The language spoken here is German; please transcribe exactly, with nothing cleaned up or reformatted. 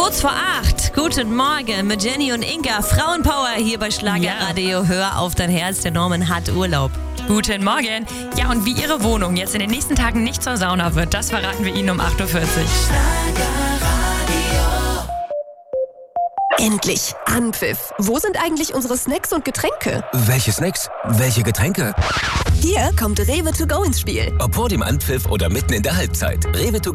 Kurz vor acht. Guten Morgen mit Jenny und Inga. Frauenpower hier bei Schlagerradio. Ja. Hör auf dein Herz, der Norman hat Urlaub. Guten Morgen. Ja, und wie Ihre Wohnung jetzt in den nächsten Tagen nicht zur Sauna wird, das verraten wir Ihnen um acht Uhr vierzig. Endlich Anpfiff. Wo sind eigentlich unsere Snacks und Getränke? Welche Snacks? Welche Getränke? Hier kommt Rewe to go ins Spiel. Ob vor dem Anpfiff oder mitten in der Halbzeit. Rewe to go